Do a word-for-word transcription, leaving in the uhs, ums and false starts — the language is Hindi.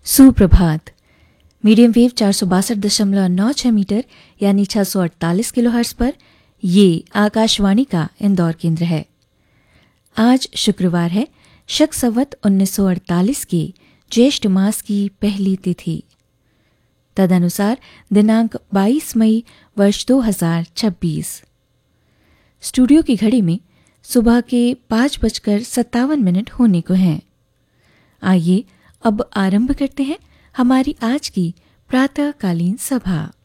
सुप्रभात। मीडियम वेव चार सौ बासठ दशमलव नौ छह मीटर यानी छह सौ अड़तालीस किलोहर्ट्ज पर ये आकाशवाणी का इंदौर केंद्र है। आज शुक्रवार है, शक संवत उन्नीस सौ अड़तालीस के ज्येष्ठ मास की पहली तिथि, तदनुसार दिनांक बाईस मई वर्ष दो हजार छब्बीस। स्टूडियो की घड़ी में सुबह के पाँच बजकर सत्तावन मिनट होने को हैं। आइए अब आरंभ करते हैं हमारी आज की प्रातःकालीन सभा।